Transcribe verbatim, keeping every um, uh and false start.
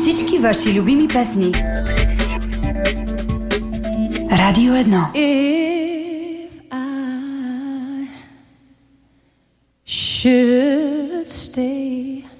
Всички ваши любими песни. Радио едно. If I should stay